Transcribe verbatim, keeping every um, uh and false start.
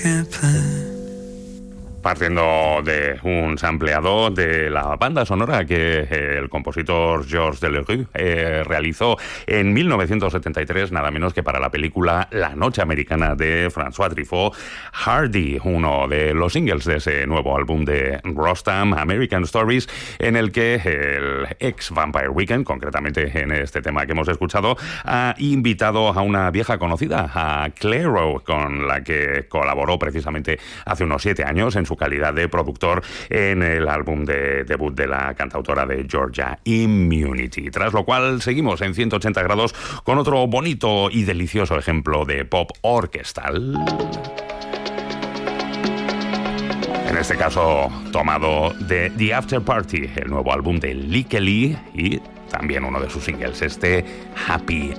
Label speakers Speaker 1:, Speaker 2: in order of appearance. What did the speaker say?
Speaker 1: Partiendo de un sampleado de la banda sonora que el compositor Georges Delerue eh, realizó en mil novecientos setenta y tres, nada menos que para la película La Noche Americana de François Truffaut, Hardy, uno de los singles de ese nuevo álbum de Rostam, American Stories, en el que el ex Vampire Weekend, concretamente en este tema que hemos escuchado, ha invitado a una vieja conocida, a Clairo, con la que colaboró precisamente hace unos siete años en su calidad de productor en el álbum de debut de la cantautora de Georgia, Immunity. Tras lo cual seguimos en ciento ochenta grados con otro bonito y delicioso ejemplo de pop orquestal. En este caso tomado de The After Party, el nuevo álbum de Lee Kelly, y también uno de sus singles, este Happy